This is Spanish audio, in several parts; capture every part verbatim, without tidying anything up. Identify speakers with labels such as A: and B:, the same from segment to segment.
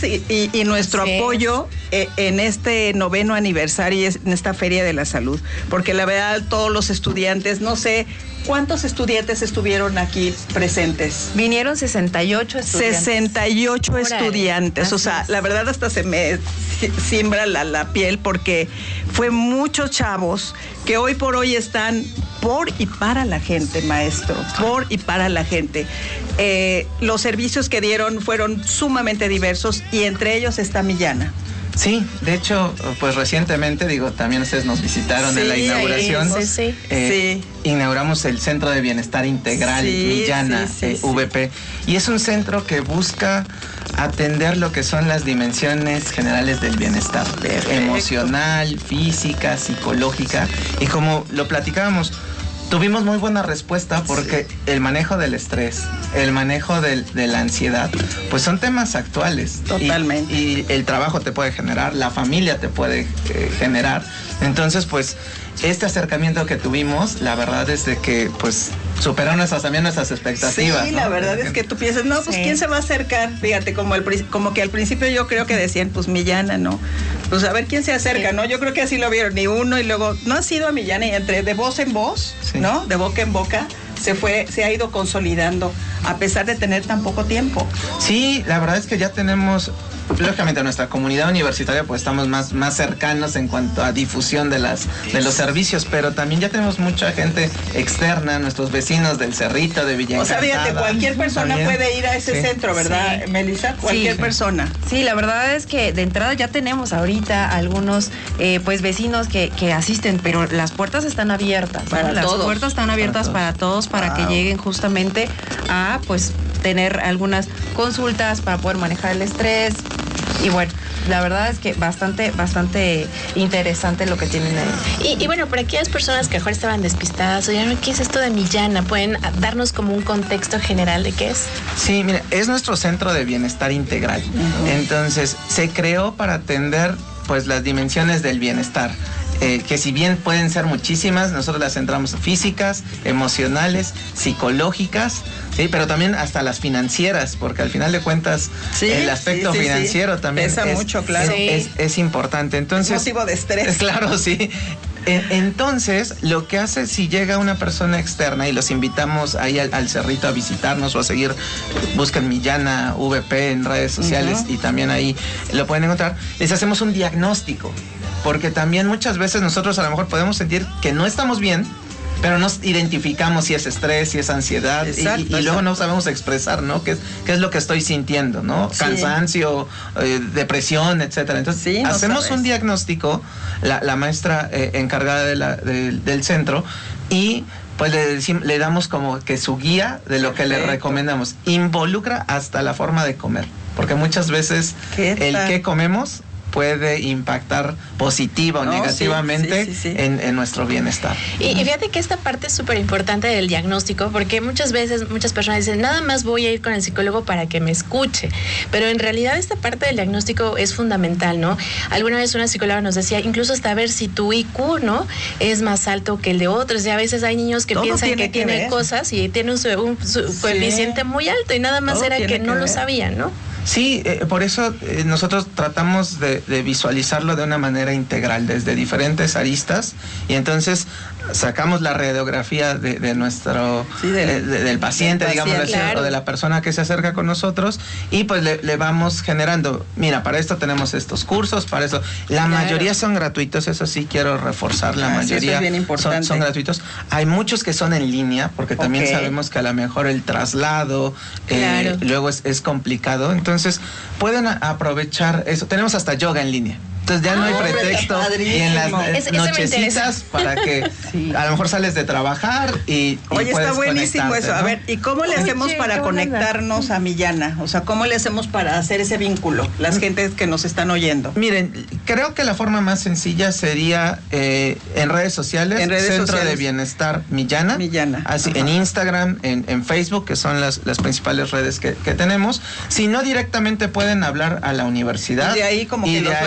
A: y, y, y nuestro
B: Sí.
A: apoyo eh, en este noveno aniversario, en esta Feria de la Salud, porque la verdad todos los estudiantes, no sé, ¿cuántos estudiantes estuvieron aquí presentes?
B: Vinieron sesenta y ocho estudiantes.
A: sesenta y ocho
B: Órale,
A: estudiantes, o
B: así
A: sea,
B: es.
A: la verdad hasta se me siembra la, la piel porque fue muchos chavos que hoy por hoy están por y para la gente, maestro, por y para la gente. Eh, los servicios que dieron fueron sumamente diversos y entre ellos está Millana.
C: Sí, de hecho, pues recientemente, digo, también ustedes nos visitaron
A: Sí,
C: en la inauguración.
B: sí, sí.
C: Eh,
A: Sí.
C: Inauguramos el Centro de Bienestar Integral
A: Sí,
C: Millana,
A: sí, sí,
C: eh,
A: sí.
C: V P, y es un centro que busca atender lo que son las dimensiones generales del bienestar,
A: Perfecto.
C: emocional, física, psicológica, y como lo platicábamos, tuvimos muy buena respuesta porque el manejo del estrés, el manejo del, de la ansiedad, pues son temas actuales.
A: Totalmente.
C: Y, y el trabajo te puede generar, la familia te puede eh, generar. Entonces, pues, este acercamiento que tuvimos, la verdad es de que, pues, superaron nuestras, también nuestras expectativas.
A: Sí,
C: ¿no?
A: la verdad es que tú piensas, no, pues
B: Sí.
A: ¿quién se va a acercar? Fíjate, como, el, pri- como que al principio yo creo que decían, pues Millana, ¿no? Pues a ver quién se acerca,
B: Sí.
A: ¿no? Yo creo que así lo vieron, ni uno, y luego, no ha sido a Millana, y entre de voz en voz,
C: Sí.
A: ¿no? De boca en boca, se fue, se ha ido consolidando, a pesar de tener tan poco tiempo.
C: Sí, la verdad es que ya tenemos, lógicamente, nuestra comunidad universitaria, pues estamos más, más cercanos en cuanto a difusión de las de los servicios, pero también ya tenemos mucha gente externa, nuestros vecinos del Cerrito, de Villa
A: O sea, fíjate,
C: Encantada,
A: cualquier persona
C: también.
A: puede ir a ese
C: Sí.
A: centro, ¿verdad,
B: Sí.
A: Melissa? Cualquier
B: Sí.
A: persona.
B: Sí, la verdad es que de entrada ya tenemos ahorita algunos eh, pues vecinos que, que asisten, pero las puertas están abiertas. ¿no?
A: Para
B: las
A: todos.
B: puertas están abiertas
C: Para
B: para todos, para,
C: Wow.
B: que lleguen justamente a pues tener algunas consultas para poder manejar el estrés. Y bueno, la verdad es que bastante, bastante interesante lo que tienen ahí.
D: Y, y bueno, para aquellas personas que a lo mejor estaban despistadas, oye, ¿qué es esto de Millana? ¿Pueden darnos como un contexto general de qué es?
C: Sí, mira, es nuestro centro de bienestar integral. Entonces, se creó para atender pues las dimensiones del bienestar. Eh, que si bien pueden ser muchísimas, nosotros las centramos físicas, emocionales, psicológicas, sí, pero también hasta las financieras, porque al final de cuentas
A: Sí,
C: el aspecto
A: sí, sí, sí.
C: financiero también
A: Pesa
C: es,
A: mucho, claro.
C: es,
B: Sí.
C: es- es importante. Entonces,
A: Es motivo de estrés.
C: claro, sí. En- Entonces, lo que hace si llega una persona externa y los invitamos ahí al, al Cerrito a visitarnos o a seguir, buscan Millana V P en redes sociales
A: Ujú.
C: y también ahí lo pueden encontrar, les hacemos un diagnóstico, porque también muchas veces nosotros a lo mejor podemos sentir que no estamos bien, pero nos identificamos si es estrés, si es ansiedad, y-
A: Exacto,
C: y, y luego
A: exacto.
C: no sabemos expresar, ¿no? ¿Qué es, qué es lo que estoy sintiendo, ¿no?
A: Sí.
C: Cansancio, eh, depresión, etcétera. Entonces,
A: Sí, no
C: hacemos
A: sabes.
C: un diagnóstico, la, la maestra eh, encargada de la- de- del centro, y pues le, decim- le damos como que su guía de lo que le
A: Perfecto.
C: recomendamos. Involucra hasta la forma de comer, porque muchas veces
A: ¿Qué
C: el
A: tal?
C: que comemos puede impactar positiva o
A: No, sí,
C: negativamente
A: sí, sí, sí.
C: En, en nuestro bienestar.
D: Y, y fíjate que esta parte es súper importante del diagnóstico, porque muchas veces muchas personas dicen, nada más voy a ir con el psicólogo para que me escuche, pero en realidad esta parte del diagnóstico es fundamental, ¿no? Alguna vez una psicóloga nos decía, incluso hasta ver si tu I Q, ¿no?, es más alto que el de otros, y a veces hay niños que
A: Todo
D: piensan
A: tiene
D: que,
A: que
D: tienen
A: ver.
D: cosas y tienen un, su- un su
A: Sí.
D: coeficiente muy alto, y nada más
A: Todo
D: era
A: tiene
D: que
A: que
D: no lo
A: ver.
D: sabían, ¿no?
C: Sí, eh, por eso eh, nosotros tratamos de, de visualizarlo de una manera integral, desde diferentes aristas, y entonces sacamos la radiografía de, de nuestro
A: Sí, del-
C: eh, de- del paciente,
A: del
C: digamos
A: paciente,
C: así,
D: claro.
C: o de la persona que se acerca con nosotros, y pues le, le vamos generando, mira, para esto tenemos estos cursos, para eso, la
D: Claro.
C: mayoría son gratuitos, eso sí quiero reforzar, la
A: Ah, sí, eso
C: mayoría
A: es bien
C: son,
A: importante.
C: son gratuitos. Hay muchos que son en línea, porque también
A: Ok.
C: sabemos que a lo mejor el traslado eh,
D: Claro.
C: luego es, es complicado, entonces pueden a- aprovechar eso. Tenemos hasta yoga en línea. Entonces ya no hay
A: Ah, hombre,
C: pretexto
A: está
C: y en las
A: padrísimo.
C: eh,
D: Ese- ese me interesa.
C: nochecitas para que
A: Sí.
C: a lo mejor sales de trabajar y, y
A: Oye,
C: puedes
A: está buenísimo
C: conectarte,
A: eso. A
C: ¿no?
A: ver, ¿y cómo le
B: Oye,
A: hacemos para
B: qué buena
A: conectarnos a Millana? O sea, ¿cómo le hacemos para hacer ese vínculo? Las gentes que nos están oyendo.
C: Miren, creo que la forma más sencilla sería eh, en redes sociales,
A: En redes
C: Centro
A: sociales.
C: de Bienestar Millana,
A: Millana,
C: así
A: ajá.
C: en Instagram, en, en Facebook, que son las, las principales redes que, que tenemos. Si no, directamente pueden hablar a la universidad.
A: Y de ahí como que
C: y de
A: los van
C: ahí-
A: llevando.
C: Y,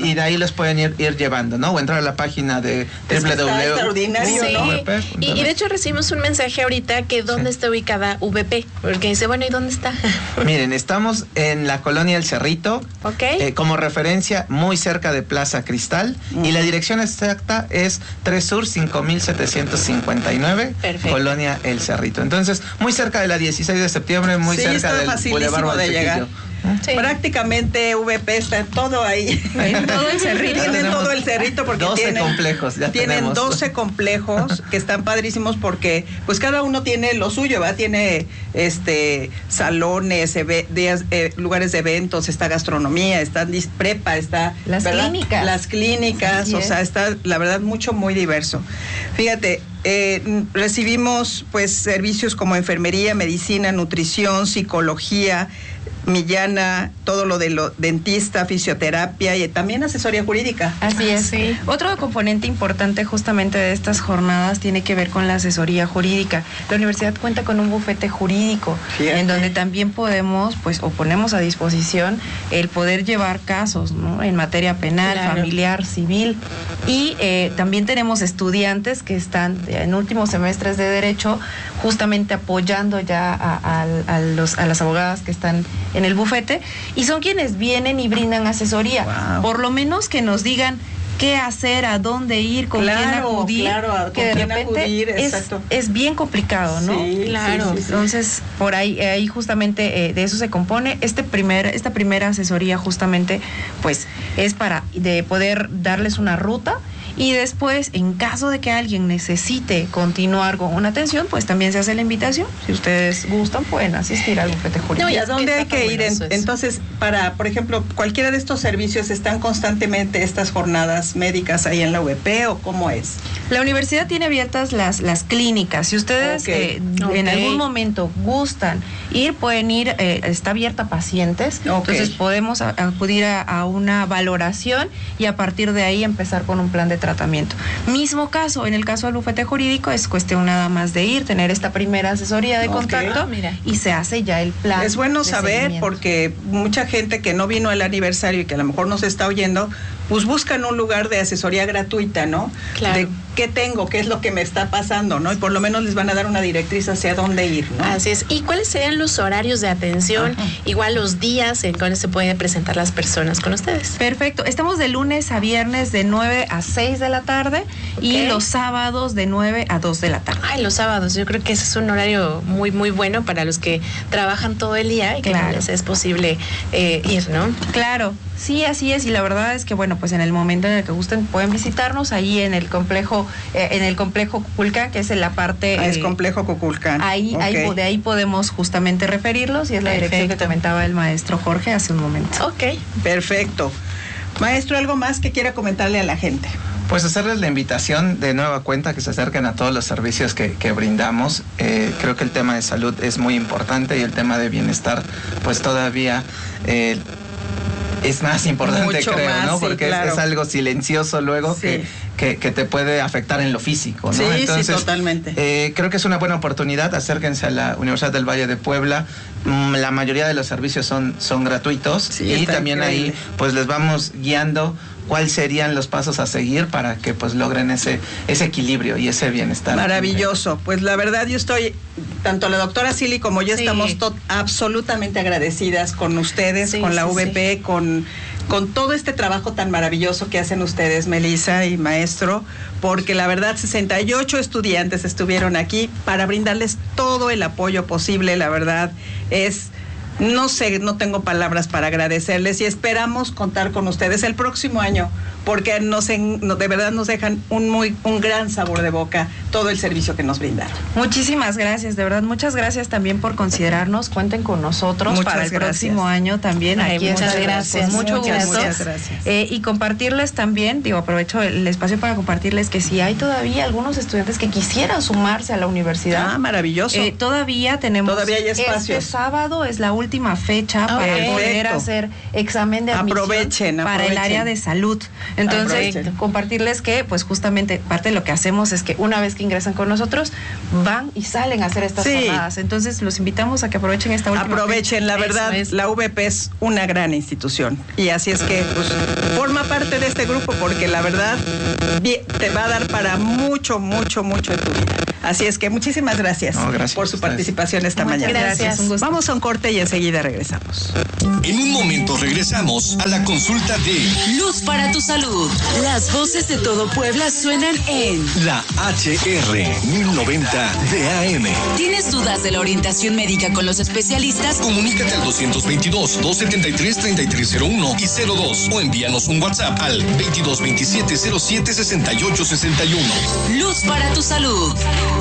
C: y de ahí los pueden ir, ir llevando, ¿no? O entrar a la página de
A: Es que está
C: doble u doble u doble u
A: extraordinario,
D: Sí,
A: ¿no?
D: y, y de hecho recibimos un mensaje ahorita que dónde
C: Sí.
D: está ubicada V P, porque dice, bueno, ¿y dónde está?
C: Miren, estamos en la colonia El Cerrito,
D: Ok.
C: eh, como referencia muy cerca de Plaza Cristal,
A: Ujú.
C: y la dirección exacta es tres Sur cinco mil setecientos cincuenta y nueve,
D: Perfecto.
C: colonia El Cerrito. Entonces, muy cerca de la dieciséis de septiembre, muy
A: Sí,
C: cerca
A: está
C: del
A: facilísimo
C: Boulevard
A: de
C: Valsequillo.
A: llegar.
D: Sí.
A: Prácticamente V P está todo ahí.
B: En todo el cerrito.
A: Tienen
C: Tenemos
A: todo el cerrito porque
C: doce
A: tienen,
C: complejos, ya
A: tienen
C: tenemos.
A: doce complejos que están padrísimos porque pues cada uno tiene lo suyo, ¿verdad? Tiene este salones, eve- días, eh, lugares de eventos, está gastronomía, está dis- prepa, está
B: Las
A: ¿verdad?
B: clínicas.
A: Las clínicas,
B: Así
A: o
B: es.
A: sea, está la verdad mucho muy diverso. Fíjate, eh, mm, recibimos pues servicios como enfermería, medicina, nutrición, psicología, Millana, todo lo de lo dentista, fisioterapia y también asesoría jurídica.
B: Así es.
D: Sí.
B: Otro componente importante justamente de estas jornadas tiene que ver con la asesoría jurídica. La universidad cuenta con un bufete jurídico,
A: Fíjate.
B: en donde también podemos, pues, o ponemos a disposición el poder llevar casos, ¿no? En materia penal,
D: Claro.
B: familiar, civil. Y eh, también tenemos estudiantes que están en últimos semestres de Derecho, justamente apoyando ya a, a- a los, a las abogadas que están en el bufete, y son quienes vienen y brindan asesoría.
A: Wow.
B: Por lo menos que nos digan qué hacer, a dónde ir, con
A: Claro,
B: quién acudir,
A: claro, a-
B: que
A: con
B: de
A: quién
B: repente
A: acudir,
B: es,
A: exacto.
B: es bien complicado, ¿no?
A: Sí,
D: Claro.
A: sí, sí, sí.
B: Entonces, por ahí, ahí justamente eh, de eso se compone. Este primer, esta primera asesoría justamente, pues, es para de poder darles una ruta. Y después, en caso de que alguien necesite continuar con una atención, pues también se hace la invitación. Si ustedes gustan, pueden asistir al bufete jurídico.
D: No,
A: ¿Y
D: y
A: a
D: es
A: dónde
D: que
A: hay
D: está
A: que
D: tan
A: ir?
D: bueno
A: En-
D: eso es.
A: entonces, para, por ejemplo, cualquiera de estos servicios, ¿están constantemente estas jornadas médicas ahí en la U V P o cómo es?
B: La universidad tiene abiertas las, las clínicas. Si ustedes
A: Ok.
B: eh,
D: Ok.
B: en algún momento gustan ir, pueden ir, eh, está abierta a pacientes.
A: Ok.
B: Entonces podemos a- acudir a, a una valoración y a partir de ahí empezar con un plan de tratamiento. Mismo caso, en el caso del bufete jurídico, es cuestión nada más de ir, tener esta primera asesoría de
A: Ok.
B: contacto,
D: Ah, mira.
B: y se hace ya el plan.
A: Es bueno
B: de
A: saber
B: seguimiento.
A: porque mucha gente que no vino al aniversario y que a lo mejor nos está oyendo, pues buscan un lugar de asesoría gratuita, ¿no?
D: Claro.
A: De qué tengo, qué es lo que me está pasando, ¿no? Y por lo menos les van a dar una directriz hacia dónde ir, ¿no?
D: Así es. ¿Y cuáles serían los horarios de atención?
A: Ajá.
D: Igual los días en cuales se pueden presentar las personas con ustedes.
B: Perfecto. Estamos de lunes a viernes de nueve a seis de la tarde y
D: Ok.
B: los sábados de nueve a dos de la tarde.
D: Ay, los sábados. Yo creo que ese es un horario muy, muy bueno para los que trabajan todo el día y que
B: Claro.
D: no les es posible eh, ir, ¿no?
B: Claro, sí, así es, y la verdad es que bueno, pues en el momento en el que gusten pueden visitarnos ahí en el complejo, eh, en el complejo Cuculcán, que es en la parte.
A: Ah, es
B: eh,
A: complejo Cuculcán.
B: Ahí,
A: Ok.
B: ahí, de ahí podemos justamente referirlos y es la dirección que
D: Perfecto.
B: comentaba el maestro Jorge hace un momento.
D: Ok.
A: Perfecto. Maestro, ¿algo más que quiera comentarle a la gente?
C: Pues hacerles la invitación de nueva cuenta que se acerquen a todos los servicios que, que brindamos. Eh, creo que el tema de salud es muy importante y el tema de bienestar pues todavía eh, es más importante,
A: Mucho
C: creo,
A: más,
C: ¿no?
A: sí,
C: Porque es-
A: claro.
C: es, algo silencioso luego
A: Sí.
C: que, que, que te puede afectar en lo físico, ¿no?
A: Sí, sí,
C: Entonces,
A: totalmente.
C: eh, creo que es una buena oportunidad. Acérquense a la Universidad del Valle de Puebla. Mm, La mayoría de los servicios son, son gratuitos
A: Sí,
C: y
A: está
C: también
A: increíble.
C: ahí pues les vamos guiando cuáles serían los pasos a seguir para que pues logren ese ese equilibrio y ese bienestar.
A: Maravilloso. Pues la verdad yo estoy, tanto la doctora Silly como yo
D: Sí.
A: estamos to- absolutamente agradecidas con ustedes,
D: Sí,
A: con la
D: sí,
A: U V P, con, con todo este trabajo tan maravilloso que hacen ustedes, Melissa y maestro, porque la verdad sesenta y ocho estudiantes estuvieron aquí para brindarles todo el apoyo posible. La verdad es... No sé, no tengo palabras para agradecerles y esperamos contar con ustedes el próximo año porque nos en- no- de verdad nos dejan un muy un gran sabor de boca todo el servicio que nos brindaron.
B: Muchísimas gracias, de verdad, muchas gracias también por considerarnos, cuenten con nosotros
A: Muchas
B: para el
A: gracias.
B: próximo año también.
D: Ay,
B: aquí
D: muchas
B: estaremos
D: gracias,
B: con mucho
D: muchas,
B: gusto.
A: muchas gracias.
B: Eh, y compartirles también, digo, aprovecho el espacio para compartirles que si hay todavía algunos estudiantes que quisieran sumarse a la universidad,
A: Ah, maravilloso.
B: eh, todavía tenemos
A: Todavía hay espacios.
B: este sábado es la última última fecha
A: Ah,
B: para
A: perfecto.
B: poder hacer examen de admisión
A: Aprovechen,
B: para el
A: aprovechen.
B: área de salud. Entonces,
A: Aprovechen.
B: compartirles que, pues justamente, parte de lo que hacemos es que una vez que ingresan con nosotros, van y salen a hacer estas
A: Sí.
B: jornadas. Entonces, los invitamos a que aprovechen esta última
A: Aprovechen, la
B: fecha.
A: verdad,
B: Eso es.
A: la V P es una gran institución y así es que pues, forma parte de este grupo porque la verdad vi- te va a dar para mucho, mucho, mucho en tu vida. Así es que muchísimas gracias,
C: No, gracias
A: por
C: a
A: su
C: ustedes.
A: participación esta
B: Muchas
A: mañana.
B: gracias, un gusto.
A: Vamos a un corte y enseguida regresamos.
E: En un momento regresamos a la consulta de
F: Luz para tu salud. Las voces de todo Puebla suenan en
E: la H R mil noventa de A M.
F: ¿Tienes dudas de la orientación médica con los especialistas?
E: Comunícate al dos dos dos, dos siete tres, tres tres cero uno y cero dos o envíanos un WhatsApp al veintidós veintisiete cero siete sesenta y ocho sesenta y uno.
F: Luz para tu salud.